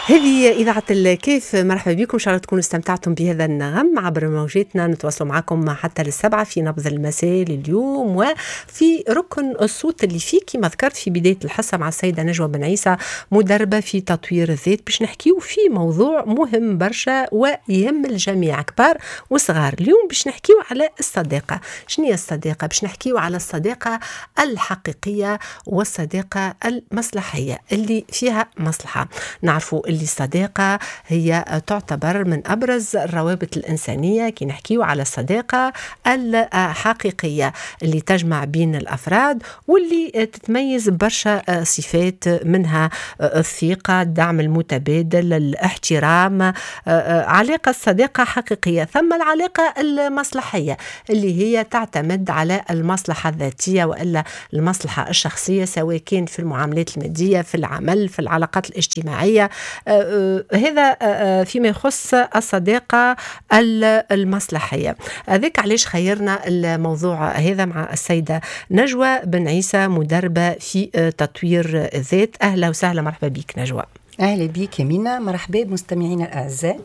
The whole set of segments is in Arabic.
هذه إذاعة الكيف، مرحبا بكم. إن شاء الله تكونوا استمتعتم بهذا النغم عبر موجاتنا. نتواصلوا معكم حتى للسبعة في نبض المساء لليوم، وفي ركن الصوت اللي فيه كما ذكرت في بداية الحصة مع السيدة نجوى بن عيسى، مدربة في تطوير الذات، باش نحكيو في موضوع مهم برشا ويهم الجميع كبار وصغار. اليوم باش نحكيو على الصداقة. شنو هي الصداقة؟ باش نحكيو على الصداقة الحقيقية والصداقة المصلحية اللي فيها مصلحة. نعرفوا اللي الصداقة هي تعتبر من أبرز الروابط الإنسانية كي نحكيو على الصداقة الحقيقية اللي تجمع بين الأفراد واللي تتميز برشا صفات، منها الثقة، الدعم المتبادل، الاحترام. علاقة الصداقة حقيقية. ثم العلاقة المصلحية اللي هي تعتمد على المصلحة الذاتية وإلا المصلحة الشخصية، سواء كان في المعاملات المادية، في العمل، في العلاقات الاجتماعية. هذا فيما يخص الصداقة المصلحية. ذاك علاش خيرنا الموضوع هذا مع السيدة نجوى بن عيسى، مدربة في تطوير الذات. أهلا وسهلا، مرحبا بك نجوى. أهلا بك يمينة، مرحبا بمستمعينا الأعزاء.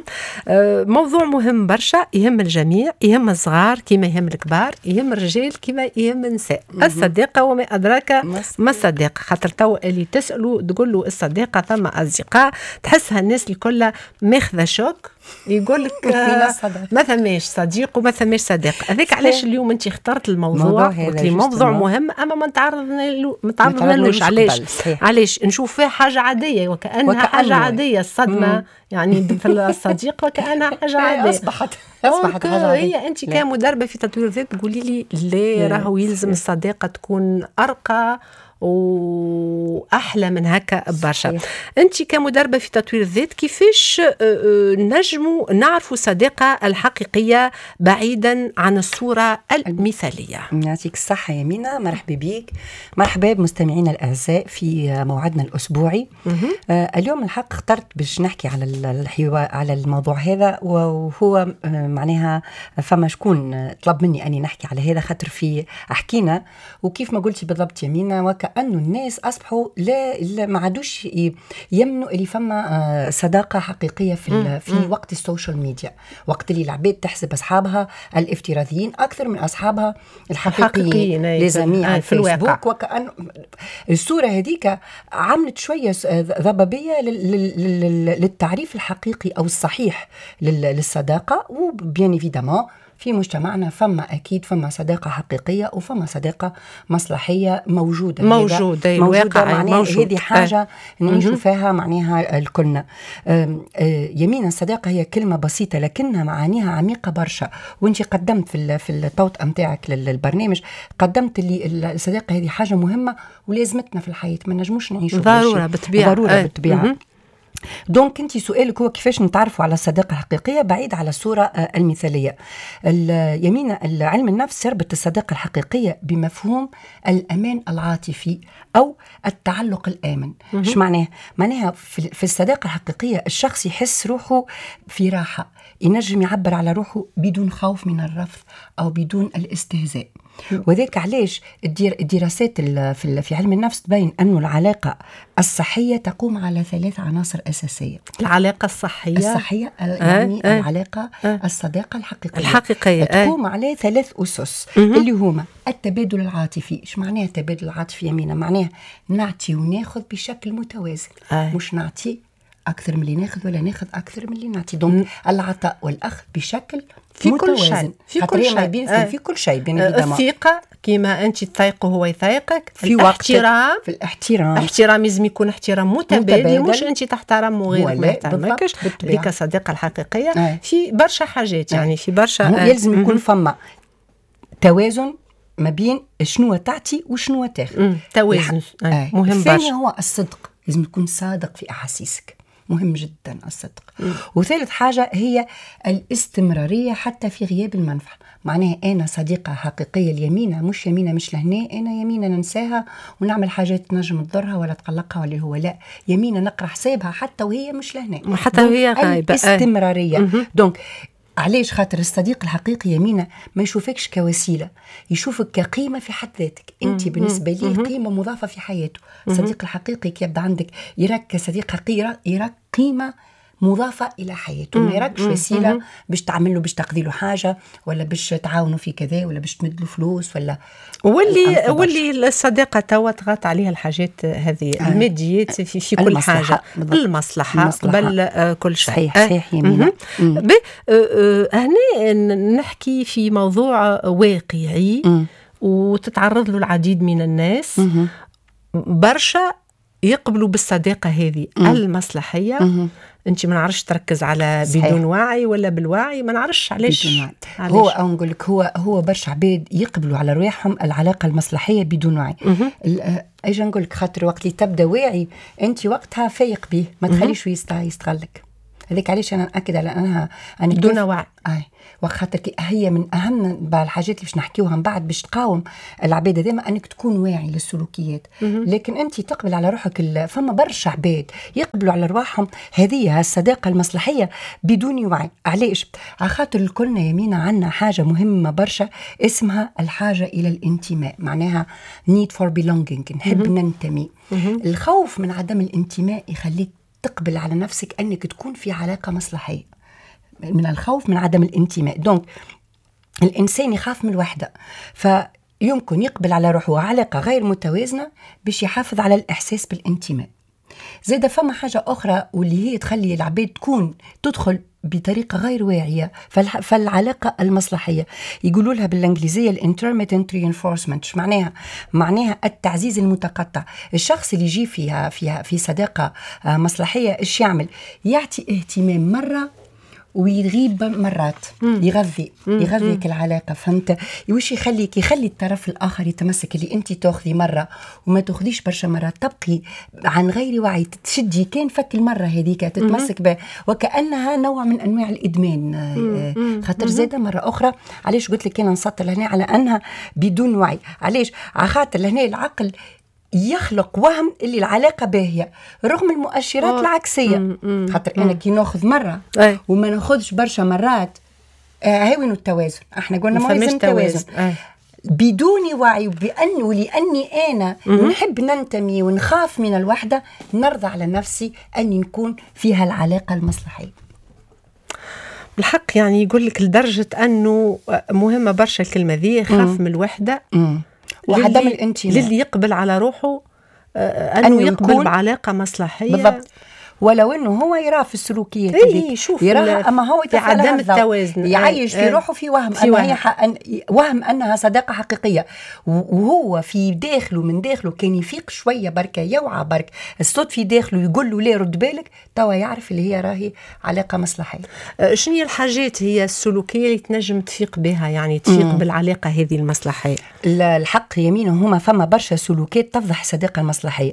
موضوع مهم برشا، يهم الجميع، يهم الصغار كما يهم الكبار، يهم الرجال كما يهم النساء. الصداقة وما أدراك ما الصداقة. خاطر تو اللي تسألوا تقولوا الصداقة ثم أصدقاء، تحسها الناس الكل ماخذة شوك، يقول لك ما ثماش صديق وما ثماش صديق. هذاك علاش اليوم انت اخترت الموضوع، قلت لي موضوع مهم اما ما تعرضناش. علاش نشوف فيه حاجة عادية وكأنها حاجة عادية. الصدمة يعني في الصديق وكأنها حاجة عادية. أصبحت حاجة عادية. هي أنت كمدربة في تطوير الذات تقولي لي لا، راهو يلزم الصداقة تكون أرقى وأحلى من هكا برشا. أنت كمدربة في تطوير الذات كيفاش نجموا نعرفوا الصداقة الحقيقية بعيدا عن الصورة المثالية؟ يعطيك الصحة يمينة، مرحبا بيك، مرحبا بمستمعينا الأعزاء في موعدنا الأسبوعي. اليوم الحق اخترت باش نحكي على الحوار على الموضوع هذا، وهو معناها فما شكون طلب مني أني نحكي على هذا، خاطر في أحكينا وكيف ما قلتي بالضبط يمينة، أنه الناس أصبحوا لا ما عادوش يمنوا اللي فما صداقة حقيقية في وقت السوشيال ميديا، وقت اللي العباد تحسب أصحابها الافتراضيين أكثر من أصحابها الحقيقيين لزميع على الفيسبوك. وكأن الصورة هذيك عملت شوية ضبابية للتعريف الحقيقي أو الصحيح للصداقة. وبيان إيفيدامون في مجتمعنا أكيد فما صداقة حقيقية وفما صداقة مصلحية موجودة الواقع موجود. هذه حاجة نعيشوا فيها معناها الكلنا. يمين الصداقة هي كلمة بسيطة لكنها معانيها عميقة برشا. وانت قدمت في التوطئة متاعك للبرنامج، قدمت اللي الصداقة هذه حاجة مهمة ولازمتنا في الحياة، ما نجموش نعيشوا ضرورة بالطبيعة. دونك انت سؤالك هو كيفاش نتعرفوا على الصداقة الحقيقية بعيد على الصورة المثالية. يمين علم النفس يربط الصداقة الحقيقية بمفهوم الأمان العاطفي أو التعلق الآمن. ايش معناها في الصداقة الحقيقية الشخص يحس روحه في راحة، ينجم يعبر على روحه بدون خوف من الرفض أو بدون الاستهزاء. وذلك علاش الدراسات في علم النفس تبين أنه العلاقة الصحية تقوم على 3 عناصر أساسية. العلاقة الصحية يعني العلاقة الصداقة الحقيقية تقوم على 3 أسس اللي هما التبادل العاطفي. إيش معناه التبادل العاطفي يمينة؟ معناه نعطي وناخذ بشكل متوازن، مش نعطي أكثر من اللي ناخذ ولا ناخذ أكثر من اللي نعطي. دونك العطاء والأخذ بشكل في متوازن. في كل شيء الثقة كيما أنت تثيقه هو يثيقك، في الاحترام، في الاحترام لازم يكون احترام متبادل، مش أنت تحترم وغيرك ما يحترمكش. هذيك الصداقة الحقيقية في برشا حاجات، يعني في برشا يلزم يكون فما توازن ما بين شنو تعطي وشنو تاخذ. توازن مهم برشا. الثاني هو الصدق، لازم تكون صادق في أحاسيسك، مهم جدا الصدق. وثالث حاجة هي الاستمرارية حتى في غياب المنفعة. معناها أنا صديقة حقيقية اليمينة، مش يمينة مش لهنا، أنا يمينة ننساها ونعمل حاجات تنجم تضرها ولا تقلقها ولا هو لا، يمينة نقرأ حسابها حتى وهي مش لهنا، حتى وهي غايبة. الاستمرارية. دونك علاش؟ خاطر الصديق الحقيقي يمينة ما يشوفكش كوسيلة، يشوفك كقيمة في حد ذاتك. انت بالنسبة لي قيمة مضافة في حياته. الصديق الحقيقي كي يبدا عندك يراك كصديق حقيقي، يراك قيمة مضافة إلى حياته، ما يراكش وسيلة باش تعمل له، باش تقضي له حاجة، ولا باش تعاونوا في كذا، ولا باش تمد له فلوس، ولا واللي الصداقة توا تغطى عليها الحاجات هذه الماديات في كل حاجة، المصلحة قبل كل شيء. صحيح يمينة. هنا نحكي في موضوع واقعي وتتعرض له العديد من الناس، برشا يقبلوا بالصداقة هذه المصلحية. انت ما نعرفش تركز على بدون وعي ولا بالوعي، ما نعرفش علاش. هو او نقول لك هو برشا عباد يقبلوا على رواحهم العلاقه المصلحيه بدون وعي. اجي نقول لك خاطر وقت اللي تبدا واعي انت وقتها فايق به، ما تخليش يستغلك. هذيك علاش انا ناكد على انها بدون وعي. وخاطر هي من اهم الحاجات اللي باش نحكيوها من بعد باش تقاوم العباد دائما انك تكون واعي للسلوكيات. لكن انت تقبل على روحك فما برشا عباد يقبلوا على رواحهم هذه الصداقه المصلحيه بدون وعي. علاش؟ على خاطر الكلنا يمينا عنا حاجه مهمه برشا اسمها الحاجه الى الانتماء، معناها need for belonging، نحب ننتمي. الخوف من عدم الانتماء يخليك تقبل على نفسك انك تكون في علاقه مصلحيه، من الخوف من عدم الانتماء. دونك الإنسان يخاف من الوحدة، فيمكن يقبل على روحه علاقة غير متوازنة باش يحافظ على الإحساس بالانتماء. زيدا فما حاجة أخرى واللي هي تخلي العباد تدخل بطريقة غير واعية فالعلاقة المصلحية، يقولوا لها بالإنجليزية intermittent reinforcement. معناها التعزيز المتقطع. الشخص اللي يجي في صداقة مصلحية إيش يعمل؟ يعطي اهتمام مرة ويغيب مرات، يغذيك العلاقة. فهمت؟ وش يخلي الطرف الآخر يتمسك، اللي أنت تأخذي مرة وما تأخذيش برشا مرات، تبقي عن غير وعي، تشدي كان فك المرة هذيك تتمسك بها وكأنها نوع من أنواع الإدمان. خاطر زادة مرة أخرى، علاش قلت لك كان نسطر لهنا على أنها بدون وعي؟ علاش؟ خاطر لهنا العقل يخلق وهم اللي العلاقة باهية رغم المؤشرات العكسية. خاطر أنا كي نأخذ مرة وما نأخذش برشا مرات، هاوين التوازن. احنا قلنا ما يلزم توازن. بدون وعي، لأني أنا نحب ننتمي ونخاف من الوحدة، نرضى على نفسي أني نكون فيها العلاقة المصلحية. بالحق يعني يقول لك لدرجة أنه مهمة برشا الكلمة ذي، خاف من الوحدة وعدم الانتماء، للي يقبل على روحه أنه يقبل بعلاقة مصلحية. بالضبط. ولو انه هو يرى في السلوكيات يراها، اما هو في عدم التوازن، يعيش في روحه في وهم وهم انها صداقه حقيقيه، وهو في داخله من داخله كان يفيق شويه بركه، يوعى برك الصوت في داخله يقول له لا رد بالك، توا يعرف اللي هي راهي علاقه مصلحيه. شنو هي الحاجات هي السلوكيه اللي تنجم تفيق بها، يعني تفيق بالعلاقه هذه المصلحيه؟ الحق يمين هما فما برشا سلوكات تفضح الصداقه المصلحيه.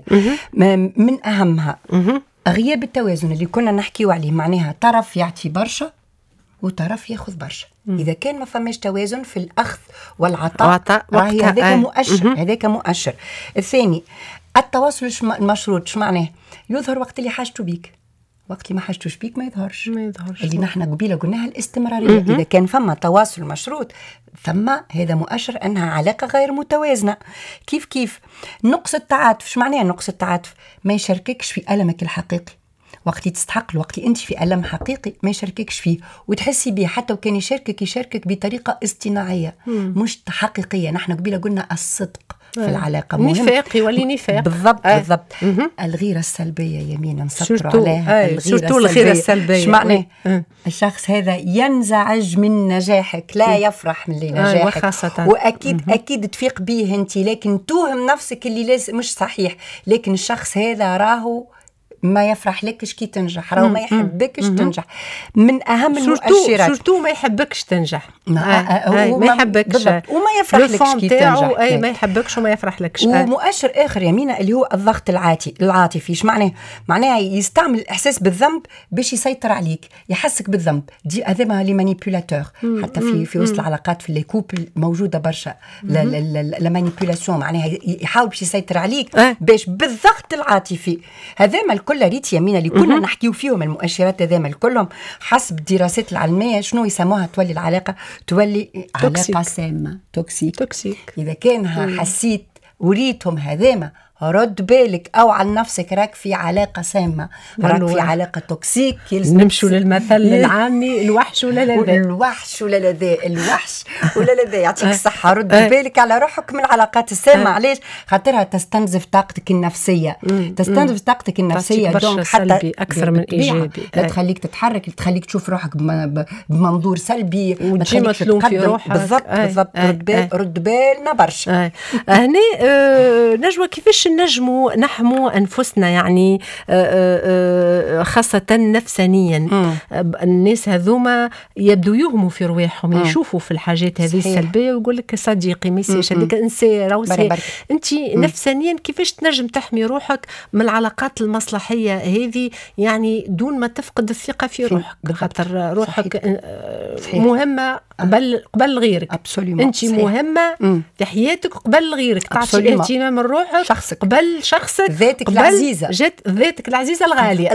من اهمها غياب التوازن اللي كنا نحكيو عليه، معناها طرف يعطي برشا وطرف ياخذ برشا. إذا كان ما فماش توازن في الأخذ والعطاء، راهي هذاك مؤشر. هذاك مؤشر. الثاني التواصل المشروط. شو معناه؟ يظهر وقت اللي حاجته بيك، وقت اللي ما حاجتوش بيك ما يظهرش. اللي نحن قبيله قلناها الاستمرارية. إذا كان فما تواصل مشروط، ثم هذا مؤشر أنها علاقة غير متوازنة. كيف نقص التعاطف. شو معناه نقص التعاطف؟ ما يشارككش في ألمك الحقيقي، وقت تستحق له، وقت أنت في ألم حقيقي ما يشارككش فيه وتحسي به. حتى وكان يشاركك بطريقة اصطناعية مش حقيقية. نحن قبيله قلنا الصدق في العلاقة مهم. نفاق يولي نفاق. بالضبط. الغيرة السلبية يمينا نسطروا عليها. الغيرة السلبية. شو معناه؟ الشخص هذا ينزعج من نجاحك، لا يفرح من نجاحك، وأكيد تفيق به أنت، لكن توهم نفسك اللي لازم مش صحيح. لكن الشخص هذا راهو ما يفرح لكش كي تنجح، راهو ما يحبكش تنجح. من أهم المؤشرات شرطو ما يحبكش تنجح. ما يحبكش وما يفرح لكش كي تنجح. ما يحبكش وما يفرح لكش. ومؤشر آخر يمينة اللي هو الضغط العاطفي. ايش معناه؟ معناه يستعمل الإحساس بالذنب باش يسيطر عليك، يحسك بالذنب. دي هذا ما لي مانيبيولاتور. حتى في وسط العلاقات في لي كوبل موجودة برشا لا مانيبيولاسيون، معناها يحاول باش يسيطر عليك باش بالضغط العاطفي. هذا ما كلها ريت يمينة اللي كنا نحكيو فيهم المؤشرات هذوما كلهم حسب الدراسات العلمية شنو يسموها تولي العلاقة تولي علاقة سامة توكسيك. إذا كان حسيت وريتهم هذاما رد بالك او على نفسك راك في علاقه سامه راك في علاقه توكسيك. نمشوا للمثل العامي الوحش ولا لا يعطيك الصحه. رد بالك على روحك من العلاقات السامه. علاش؟ خاطرها تستنزف طاقتك النفسيه. دونك حتى اكثر من ايجابي. لا تخليك تتحرك، تخليك تشوف روحك بمنظور سلبي، ما تخليك تلوم في روحك. بالضبط. رد بالنا برشا. هنا نجوى كيفاش نجموا نحموا أنفسنا يعني خاصة نفسانيا. الناس هذوما يبدو يهموا في رواحهم، يشوفوا في الحاجات هذه السلبية ويقول لك صديقي ميسيش هذيك إنسان. أنت نفسانيا كيفاش تنجم تحمي روحك من العلاقات المصلحية هذه يعني دون ما تفقد الثقة في روحك؟ خاطر روحك مهمة قبل غيرك. أنت مهمة في حياتك قبل غيرك. تعطي اهتمام من روحك قبل شخصك، ذاتك العزيزة الغالية.